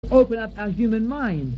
open up our human mind?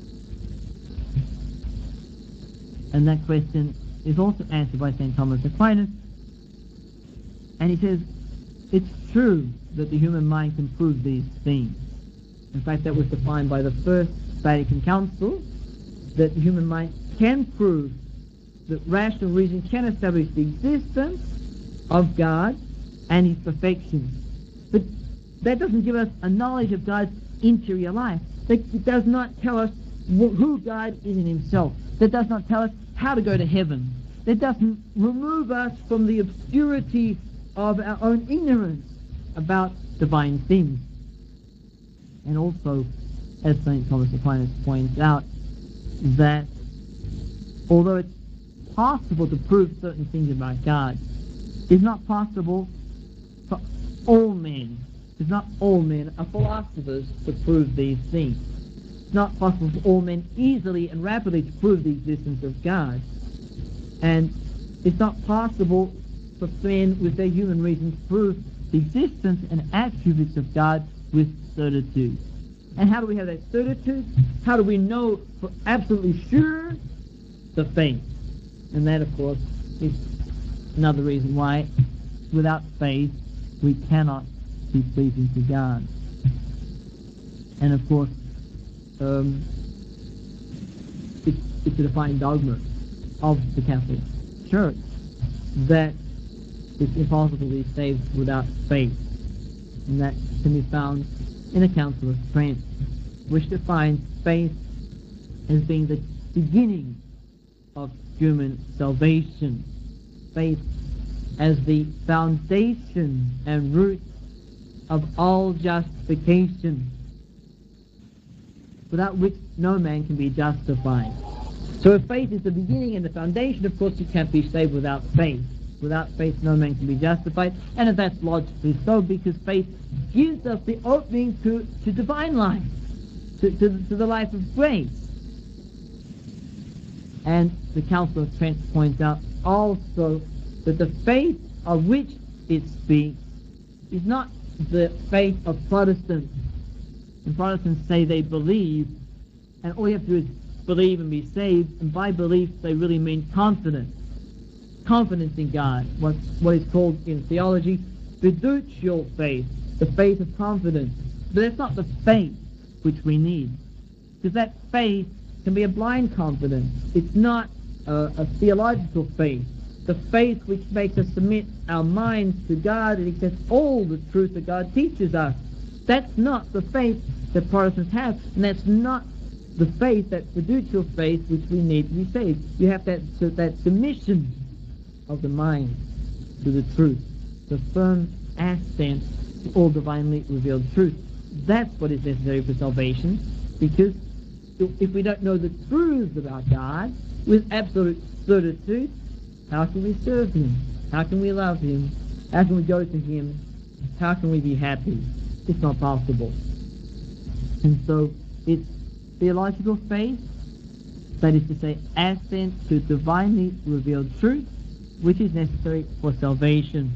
And that question is also answered by St. Thomas Aquinas. And he says, it's true that the human mind can prove these things. In fact, that was defined by the First Vatican Council, that the human mind can prove that rational reason can establish the existence of God and his perfections. But that doesn't give us a knowledge of God's interior life. That does not tell us who God is in himself. That does not tell us how to go to heaven. That doesn't remove us from the obscurity of our own ignorance about divine things. And also, as St. Thomas Aquinas points out, that although it's possible to prove certain things about God, it's not possible for all men. It's not all men are philosophers to prove these things. It's not possible for all men easily and rapidly to prove the existence of God. And it's not possible for men with their human reason to prove the existence and attributes of God with certitude. And how do we have that certitude? How do we know for absolutely sure? The faith. And that, of course, is another reason why without faith we cannot be pleasing to God. And of course, it's a defining dogma of the Catholic Church that it's impossible to be saved without faith. And that can be found in the Council of Trent, which defines faith as being the beginning of human salvation. Faith as the foundation and root of all justification, without which no man can be justified. So if faith is the beginning and the foundation, of course you can't be saved without faith. Without faith no man can be justified, and that's logically so, because faith gives us the opening to divine life, to the life of grace. And the Council of Trent points out also that the faith of which it speaks is not the faith of Protestants. And Protestants say they believe, and all you have to do is believe and be saved, and by belief they really mean confidence. Confidence in God, what is called in theology fiducial faith, the faith of confidence. But that's not the faith which we need, because that faith can be a blind confidence. It's not a theological faith, the faith which makes us submit our minds to God and accept all the truth that God teaches us. That's not the faith that Protestants have, and that's not the faith, that fiducial faith, which we need to be saved. You have that submission of the mind to the truth, the firm assent to all divinely revealed truth. That's what is necessary for salvation, because if we don't know the truths about God with absolute certitude, how can we serve him? How can we love him? How can we go to him? How can we be happy? It's not possible. And so it's theological faith, that is to say, assent to divinely revealed truth, which is necessary for salvation,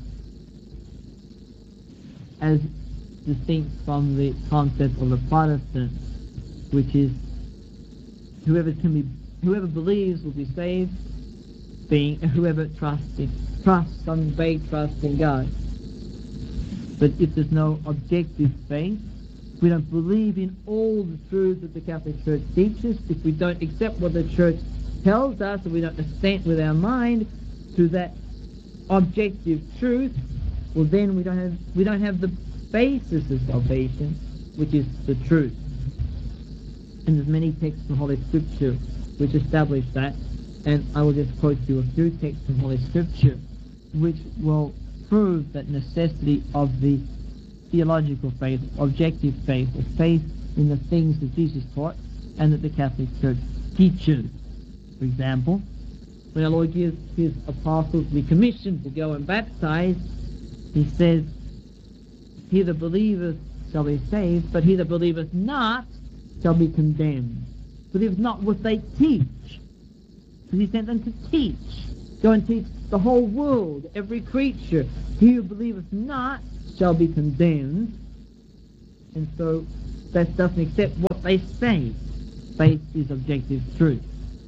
as distinct from the concept of the Protestant, which is whoever believes will be saved, being whoever trusts some vague trust in God. But if there's no objective faith, if we don't believe in all the truths that the Catholic Church teaches, if we don't accept what the Church tells us, and we don't assent with our mind to that objective truth, well then we don't have the basis of salvation, which is the truth. And there's many texts from Holy Scripture which establish that, and I will just quote you a few texts from Holy Scripture which will prove that necessity of the theological faith, objective faith, the faith in the things that Jesus taught and that the Catholic Church teaches. For example, when our Lord gives his apostles the commission to go and baptize, he says, he that believeth shall be saved, but he that believeth not shall be condemned. Believeth not what they teach, because he sent them to teach. Go and teach the whole world, every creature. He who believeth not shall be condemned. And so that doesn't accept what they say. Faith is objective truth.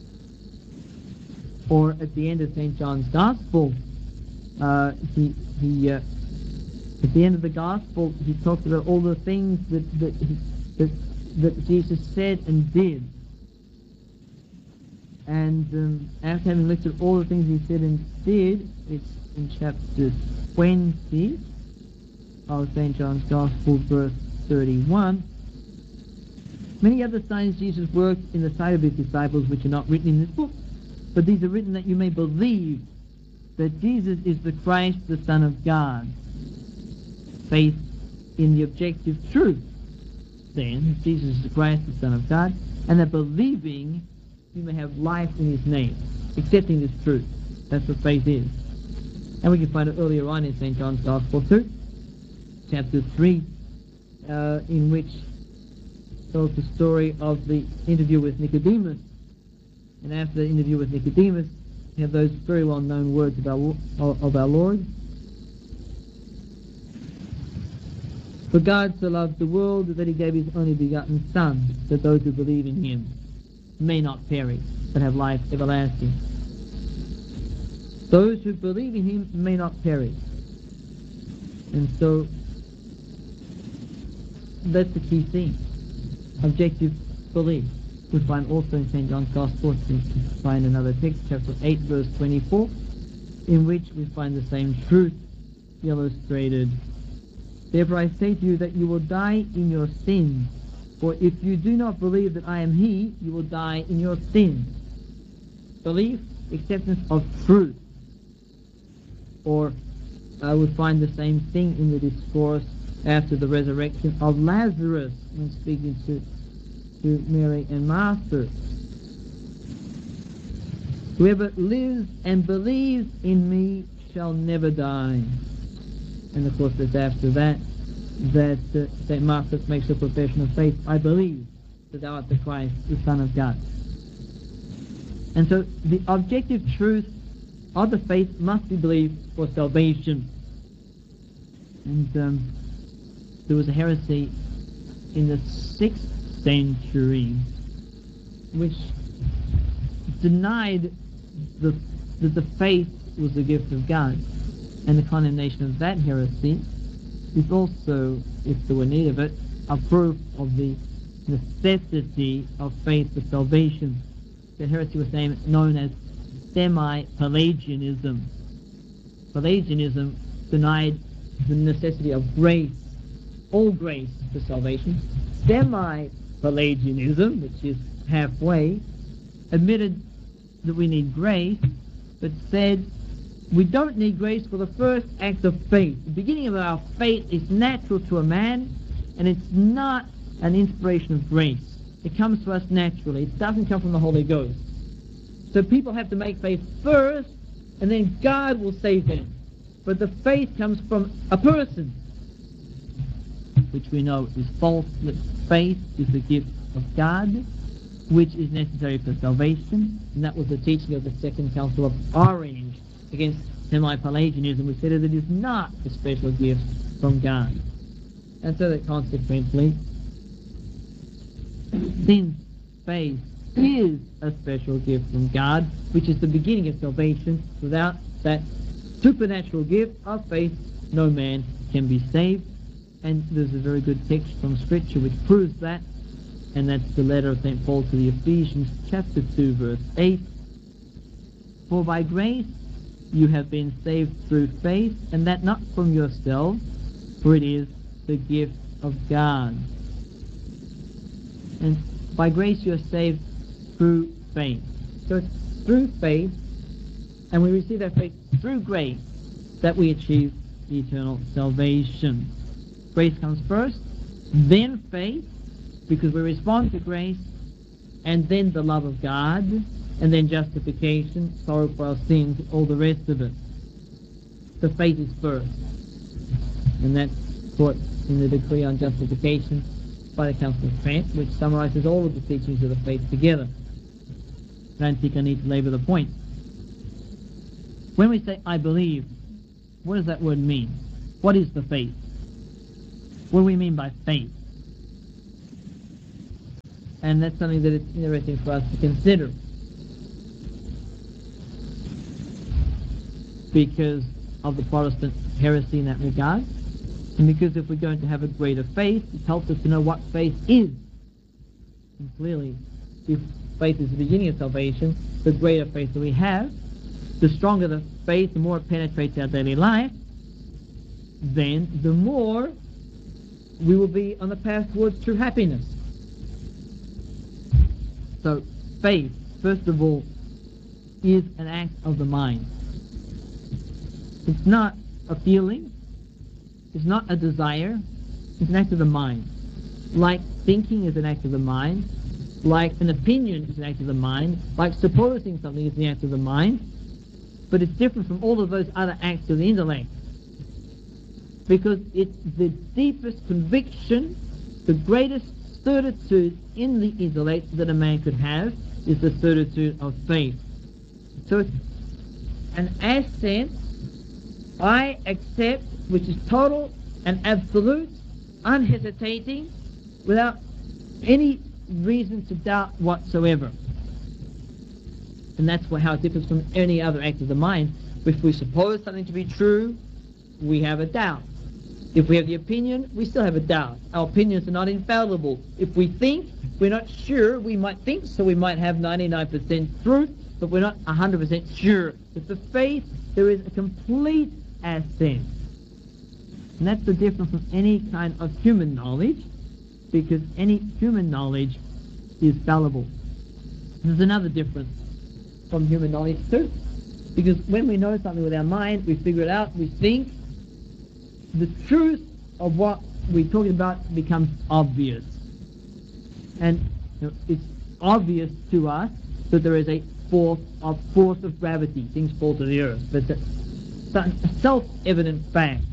Or at the end of St. John's Gospel, at the end of the Gospel, he talks about all the things that Jesus said and did. And after having looked at all the things he said and did, it's in chapter 20 of St. John's Gospel, verse 31. Many other signs Jesus worked in the sight of his disciples, which are not written in this book, but these are written that you may believe that Jesus is the Christ, the Son of God. Faith in the objective truth, then, Jesus is the Christ, the Son of God, and that believing you may have life in his name, accepting this truth. That's what faith is. And we can find it earlier on in St. John's Gospel too, chapter 3, in which tells the story of the interview with Nicodemus. And after the interview with Nicodemus, you have those very well-known words of our Lord. For God so loved the world that he gave his only begotten Son, that those who believe in him may not perish, but have life everlasting. Those who believe in him may not perish. And so, that's the key thing. Objective belief. We find also in St. John's Gospel, we find another text, chapter 8, verse 24, in which we find the same truth illustrated. Therefore I say to you that you will die in your sins, for if you do not believe that I am he, you will die in your sins. Belief, acceptance of truth. Or we find the same thing in the discourse after the resurrection of Lazarus, when speaking to Mary and Martha. Whoever lives and believes in me shall never die. And of course it's after that St. Martha makes a profession of faith. I believe that thou art the Christ, the Son of God. And so the objective truth of the faith must be believed for salvation. And there was a heresy in the 6th century which denied that the faith was the gift of God. And the condemnation of that heresy is also, if there were need of it, a proof of the necessity of faith for salvation. The heresy was known as semi-Pelagianism. Pelagianism denied the necessity of grace, all grace for salvation. Semi-Pelagianism, which is halfway, admitted that we need grace, but said we don't need grace for the first act of faith. The beginning of our faith is natural to a man, and it's not an inspiration of grace. It comes to us naturally. It doesn't come from the Holy Ghost. So people have to make faith first, and then God will save them. But the faith comes from a person, which we know is false, that faith is the gift of God, which is necessary for salvation. And that was the teaching of the Second Council of Orange against semi-Pelagianism, which said that it is not a special gift from God. And so that consequently, since faith is a special gift from God, which is the beginning of salvation, without that supernatural gift of faith, no man can be saved. And there's a very good text from Scripture which proves that, and that's the letter of St. Paul to the Ephesians, chapter 2, verse 8. For by grace you have been saved through faith, and that not from yourselves, for it is the gift of God. And by grace you are saved through faith. So it's through faith, and we receive that faith through grace, that we achieve eternal salvation. Grace comes first, then faith, because we respond to grace, and then the love of God, and then justification, sorrow for our sins, all the rest of it. The faith is first. And that's taught in the decree on justification by the Council of Trent, which summarizes all of the teachings of the faith together. I don't think I need to labor the point. When we say, I believe, what does that word mean? What is the faith? What do we mean by faith? And that's something that it's interesting for us to consider. Because of the Protestant heresy in that regard. And because if we're going to have a greater faith, it helps us to know what faith is. And clearly, if faith is the beginning of salvation, the greater faith that we have, the stronger the faith, the more it penetrates our daily life, then the more we will be on the path towards true happiness. So faith, first of all, is an act of the mind. It's not a feeling, it's not a desire, it's an act of the mind. Like thinking is an act of the mind, like an opinion is an act of the mind, like supposing something is the act of the mind, but it's different from all of those other acts of the intellect. Because it's the deepest conviction, the greatest certitude in the intellect that a man could have is the certitude of faith. So it's an assent I accept, which is total and absolute, unhesitating, without any reason to doubt whatsoever. And that's how it differs from any other act of the mind. If we suppose something to be true, we have a doubt. If we have the opinion, we still have a doubt. Our opinions are not infallible. If we think, we're not sure. We might think, so we might have 99% truth, but we're not 100% sure. With the faith, there is a complete assent. And that's the difference from any kind of human knowledge, because any human knowledge is fallible. There's another difference from human knowledge too, because when we know something with our mind, we figure it out, we think, the truth of what we're talking about becomes obvious. And it's obvious to us that there is a force of gravity. Things fall to the earth. But it's a self-evident fact.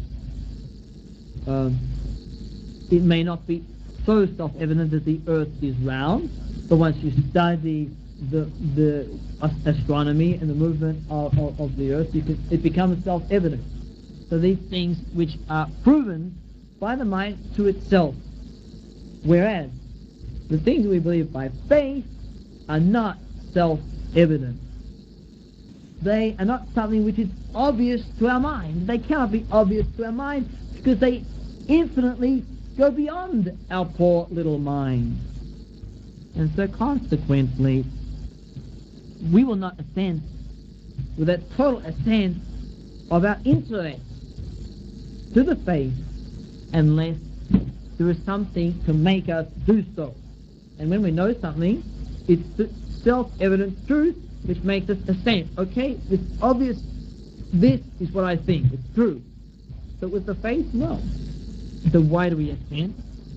It may not be so self-evident that the earth is round, but once you study the astronomy and the movement of the earth, it becomes self-evident. So these things which are proven by the mind to itself. Whereas the things we believe by faith are not self-evident. They are not something which is obvious to our mind. They cannot be obvious to our mind because they infinitely go beyond our poor little mind. And so consequently, we will not assent with that total assent of our intellect to the faith unless there is something to make us do so. And when we know something, it's the self-evident truth which makes us assent. Okay, it's obvious, this is what I think, it's true. But with the faith, no. So why do we assent?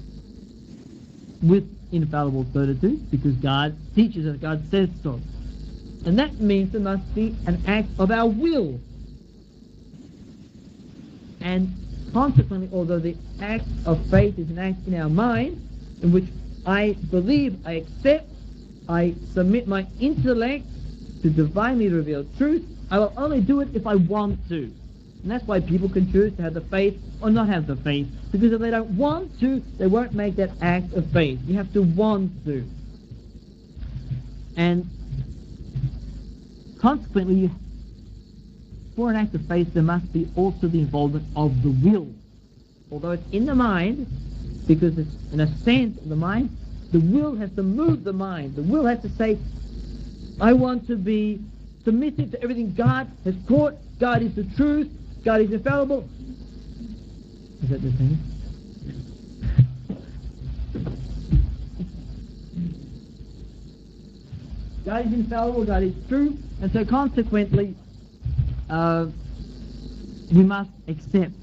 With infallible certitude, because God teaches us, God says so. And that means there must be an act of our will. And consequently, although the act of faith is an act in our mind, in which I believe, I accept, I submit my intellect to divinely revealed truth, I will only do it if I want to. And that's why people can choose to have the faith or not have the faith. Because if they don't want to, they won't make that act of faith. You have to want to. And consequently, for an act of faith, there must be also the involvement of the will. Although it's in the mind, because it's an assent of the mind, the will has to move the mind. The will has to say, I want to be submissive to everything God has taught. God is the truth. God is infallible. Is that the same? God is infallible. God is true. And so consequently, we must accept.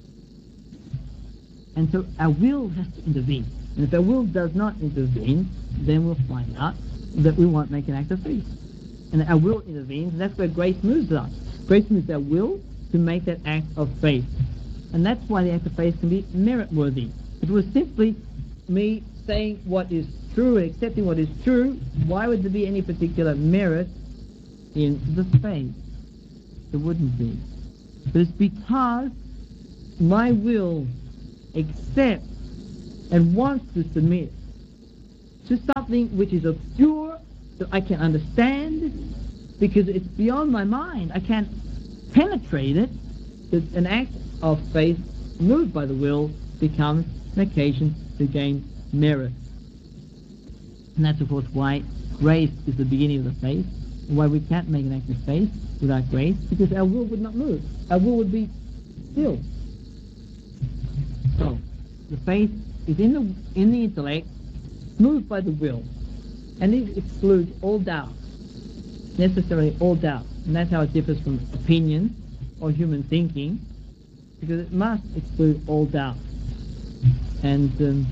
And so our will has to intervene. And if our will does not intervene, then we'll find out that we won't make an act of faith. And our will intervenes, and that's where grace moves us. Grace moves our will to make that act of faith. And that's why the act of faith can be merit-worthy. If it was simply me saying what is true and accepting what is true, why would there be any particular merit in the faith? There wouldn't be. But it's because my will accepts and wants to submit to something which is obscure that I can understand because it's beyond my mind. I can't penetrate it. That an act of faith moved by the will becomes an occasion to gain merit. And that's, of course, why grace is the beginning of the faith, and why we can't make an act of faith without grace, because our will would not move. Our will would be still. So, the faith is in the intellect, moved by the will, and it excludes all doubt, necessarily all doubt. And that's how it differs from opinion or human thinking, because it must exclude all doubt. And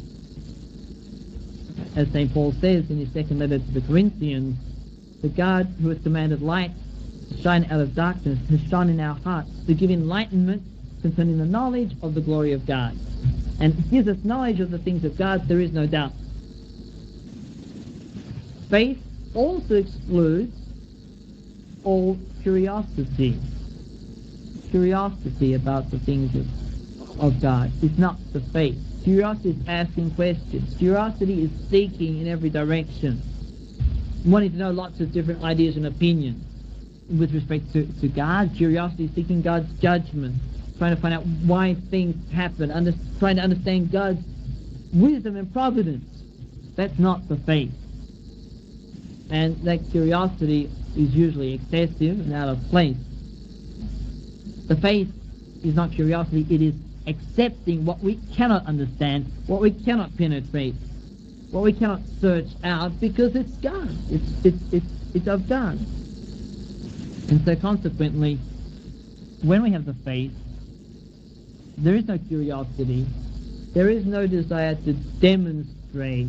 as St. Paul says in his second letter to the Corinthians, the God who has commanded light to shine out of darkness has shone in our hearts to give enlightenment concerning the knowledge of the glory of God. And it gives us knowledge of the things of God, there is no doubt. Faith also excludes all curiosity. Curiosity about the things of God is not the faith. Curiosity is asking questions. Curiosity is seeking in every direction, wanting to know lots of different ideas and opinions. With respect to God, curiosity is seeking God's judgment, trying to find out why things happen, trying to understand God's wisdom and providence. That's not the faith. And that curiosity is usually excessive and out of place. The faith is not curiosity, it is accepting what we cannot understand, what we cannot penetrate, what we cannot search out, because it's God. It's of God. And so consequently, when we have the faith, there is no curiosity, there is no desire to demonstrate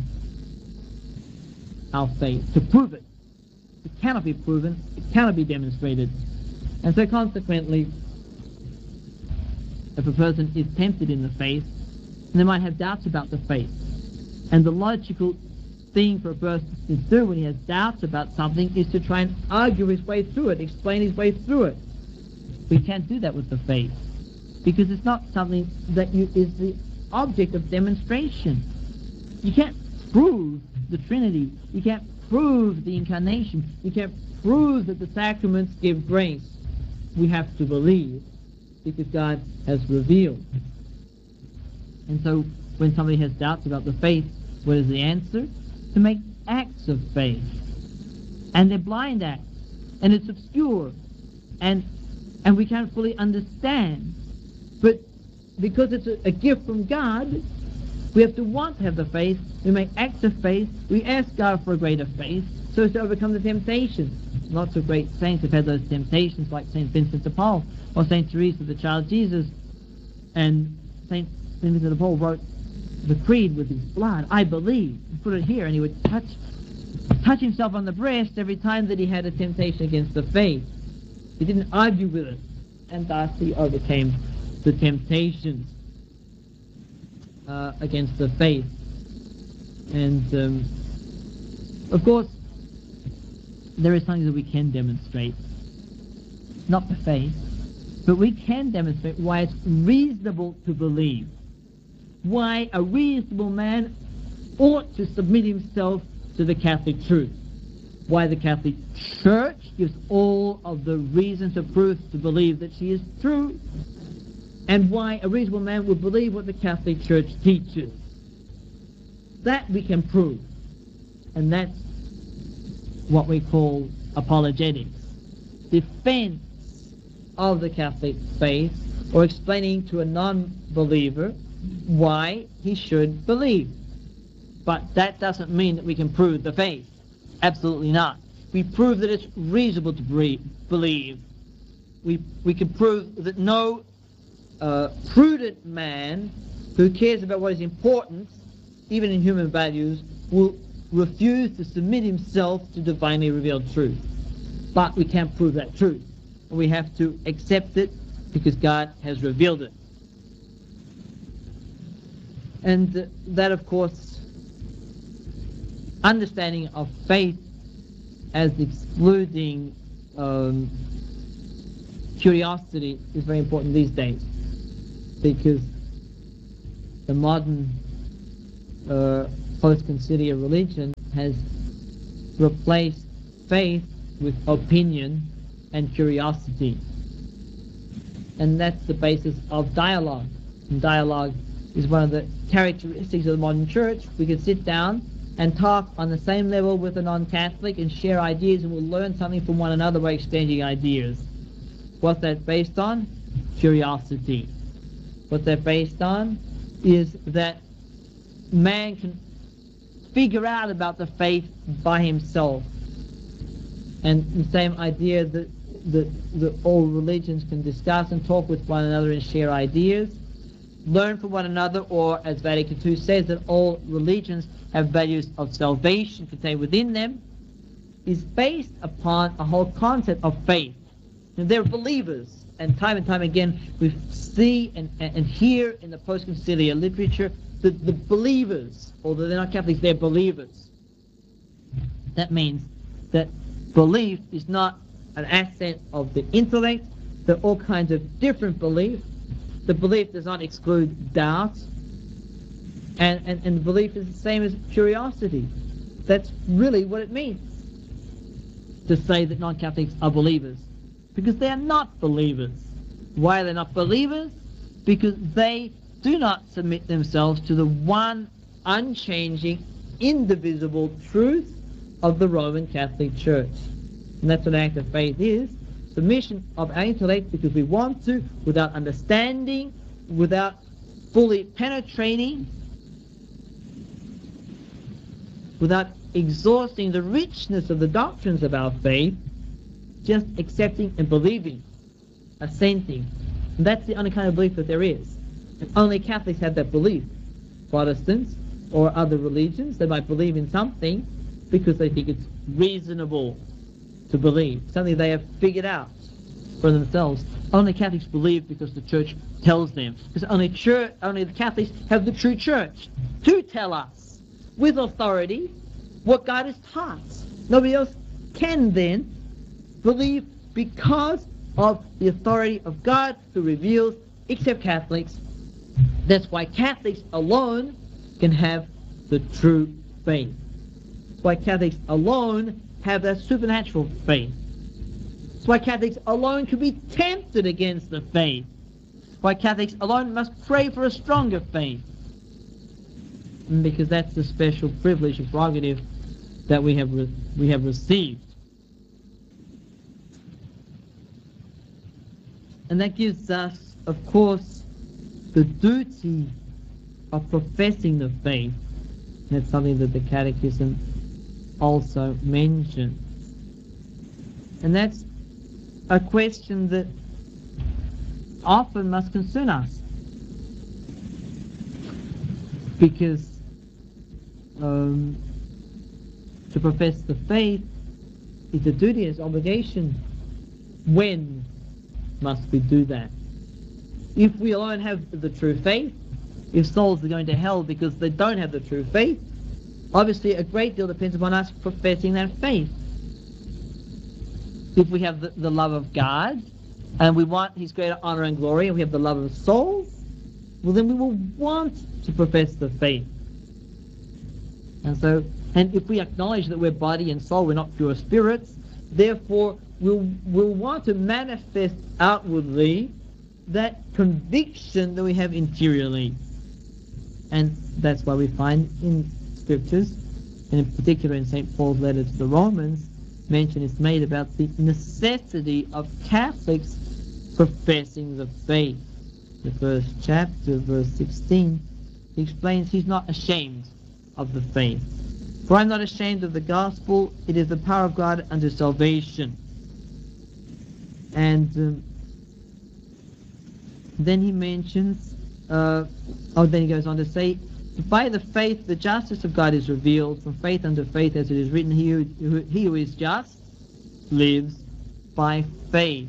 our faith, to prove it. It cannot be proven, it cannot be demonstrated. And so consequently, if a person is tempted in the faith, they might have doubts about the faith. And the logical thing for a person to do when he has doubts about something is to try and argue his way through it, explain his way through it. We can't do that with the faith, because it's not something that is the object of demonstration. You can't prove the Trinity. You can't prove the Incarnation. You can't prove that the sacraments give grace. We have to believe, because God has revealed. And so when somebody has doubts about the faith, what is the answer? To make acts of faith. And they're blind acts, and it's obscure, and we can't fully understand. But because it's a gift from God, we have to want to have the faith. We make acts of faith. We ask God for a greater faith so as to overcome the temptations. Lots of great saints have had those temptations, like St. Vincent de Paul or St. Teresa, the Child Jesus. And St. Vincent de Paul wrote the creed with his blood. I believe. He put it here, and he would touch himself on the breast every time that he had a temptation against the faith. He didn't argue with it, and thus he overcame the temptations against the faith. And of course, there is something that we can demonstrate, not the faith, but we can demonstrate why it's reasonable to believe, why a reasonable man ought to submit himself to the Catholic truth, why the Catholic Church gives all of the reasons of proof to believe that she is true, and why a reasonable man would believe what the Catholic Church teaches. That we can prove, and that's what we call apologetics, defense of the Catholic faith, or explaining to a non-believer why he should believe. But that doesn't mean that we can prove the faith. Absolutely not. We prove that it's reasonable to believe. We can prove that no prudent man who cares about what is important, even in human values, will refuse to submit himself to divinely revealed truth. But we can't prove that truth. We have to accept it because God has revealed it. And that, of course, understanding of faith as excluding curiosity is very important these days, because the modern post-conciliar religion has replaced faith with opinion and curiosity. And that's the basis of dialogue. And dialogue is one of the characteristics of the modern church. We can sit down and talk on the same level with a non-Catholic and share ideas, and we'll learn something from one another by exchanging ideas. What's that based on? Curiosity. What they're based on is that man can figure out about the faith by himself. And the same idea that all religions can discuss and talk with one another and share ideas, learn from one another, or as Vatican II says, that all religions have values of salvation contained within them, is based upon a whole concept of faith. And they're believers. And time again we see and hear in the post-conciliar literature that the believers, although they're not Catholics, they're believers. That means that belief is not an asset of the intellect. There are all kinds of different beliefs. The belief does not exclude doubt. And the belief is the same as curiosity. That's really what it means to say that non-Catholics are believers. Because they are not believers. Why are they not believers? Because they do not submit themselves to the one unchanging, indivisible truth of the Roman Catholic Church. And that's what an act of faith is. Submission of our intellect because we want to, without understanding, without fully penetrating, without exhausting the richness of the doctrines of our faith, just accepting and believing, assenting. And that's the only kind of belief that there is. And only Catholics have that belief. Protestants or other religions, they might believe in something because they think it's reasonable to believe, something they have figured out for themselves. Only Catholics believe because the Church tells them. Because only the Catholics have the true Church to tell us with authority what God has taught. Nobody else can then believe because of the authority of God who reveals, except Catholics. That's why Catholics alone can have the true faith. That's why Catholics alone have that supernatural faith. That's why Catholics alone can be tempted against the faith. That's why Catholics alone must pray for a stronger faith. Because that's the special privilege and prerogative that we have received. And that gives us, of course, the duty of professing the faith. And that's something that the Catechism also mentions. And that's a question that often must concern us. Because to profess the faith is a duty, is obligation. When must we do that? If we alone have the true faith, if souls are going to hell because they don't have the true faith, obviously a great deal depends upon us professing that faith. If we have the love of God, and we want His greater honor and glory, and we have the love of souls, well then we will want to profess the faith. And if we acknowledge that we're body and soul, we're not pure spirits, therefore we'll want to manifest outwardly that conviction that we have interiorly. And that's why we find in Scriptures, and in particular in St. Paul's letter to the Romans, mention is made about the necessity of Catholics professing the faith. The first chapter, verse 16, he explains he's not ashamed of the faith. For I'm not ashamed of the gospel, it is the power of God unto salvation. And then he mentions, then he goes on to say, by the faith the justice of God is revealed, from faith unto faith, as it is written, he who is just lives by faith.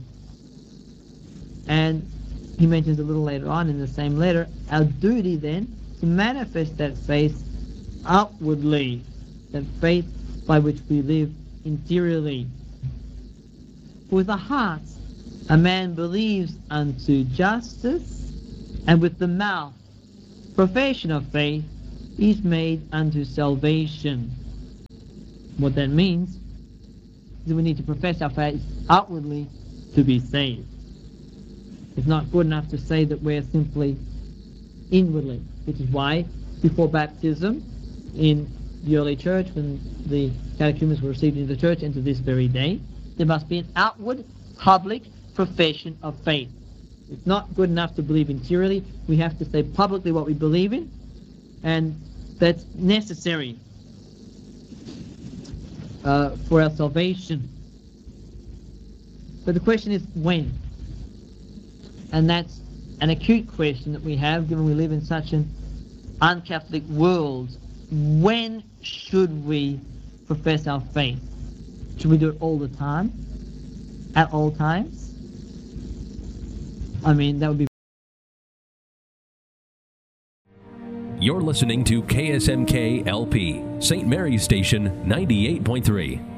And he mentions a little later on in the same letter, our duty then to manifest that faith outwardly, that faith by which we live interiorly. For with the heart a man believes unto justice, and with the mouth profession of faith is made unto salvation. What that means is that we need to profess our faith outwardly to be saved. It's not good enough to say that we're simply inwardly, which is why before baptism in the early church, when the catechumens were received into the church, and to this very day, there must be an outward public profession of faith. It's not good enough to believe interiorly. We have to say publicly what we believe in, and that's necessary for our salvation. But the question is when? And that's an acute question that we have, given we live in such an un-Catholic world. When should we profess our faith? Should we do it all the time? At all times? I mean, that would be... You're listening to KSMK LP, St. Mary's Station 98.3.